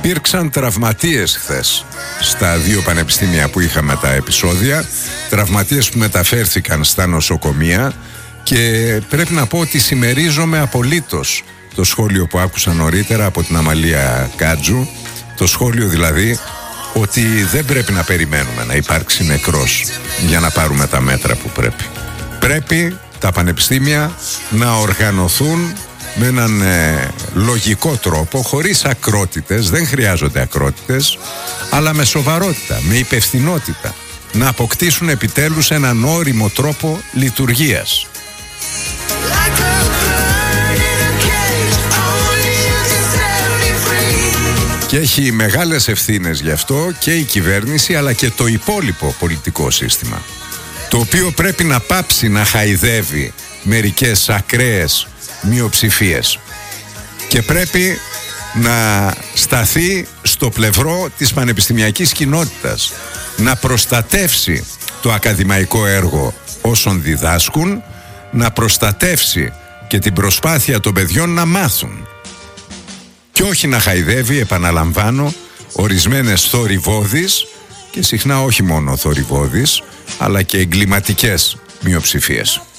Υπήρξαν τραυματίες χθες στα δύο πανεπιστήμια που είχαμε τα επεισόδια. Τραυματίες που μεταφέρθηκαν στα νοσοκομεία. Και πρέπει να πω ότι συμμερίζομαι απολύτως το σχόλιο που άκουσα νωρίτερα από την Αμαλία Κάτζου. Το σχόλιο δηλαδή ότι δεν πρέπει να περιμένουμε να υπάρξει νεκρός για να πάρουμε τα μέτρα που πρέπει. Πρέπει τα πανεπιστήμια να οργανωθούν με έναν λογικό τρόπο, χωρίς ακρότητες, δεν χρειάζονται ακρότητες, αλλά με σοβαρότητα, με υπευθυνότητα, να αποκτήσουν επιτέλους έναν όριμο τρόπο λειτουργίας. Και έχει μεγάλες ευθύνες γι' αυτό και η κυβέρνηση, αλλά και το υπόλοιπο πολιτικό σύστημα, το οποίο πρέπει να πάψει να χαϊδεύει μερικές ακραίες μειοψηφίες και πρέπει να σταθεί στο πλευρό της πανεπιστημιακής κοινότητας, να προστατεύσει το ακαδημαϊκό έργο όσων διδάσκουν, να προστατεύσει και την προσπάθεια των παιδιών να μάθουν και όχι να χαϊδεύει, επαναλαμβάνω, ορισμένες θορυβώδεις και συχνά όχι μόνο θορυβώδεις αλλά και εγκληματικές μειοψηφίες.